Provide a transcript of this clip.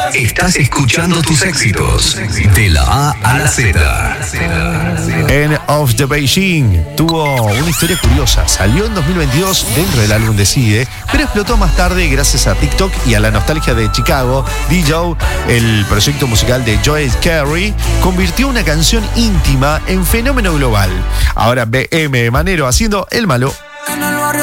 Estás escuchando tus éxitos de la A a la Z. End of the Beijing tuvo una historia curiosa. Salió en 2022 dentro del álbum Decide, pero explotó más tarde gracias a TikTok y a la nostalgia de Chicago. DJ, el proyecto musical de Joel Carey, convirtió una canción íntima en fenómeno global. Ahora BM Manero haciendo El Malo.